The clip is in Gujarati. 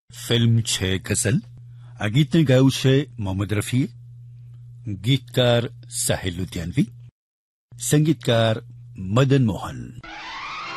ફિલ્મ છે ગઝલ. આ ગીતને ગાયું છે મોહમ્મદ રફીએ, ગીતકાર સાહિલ લુધિયાનવી, સંગીતકાર મદન મોહન.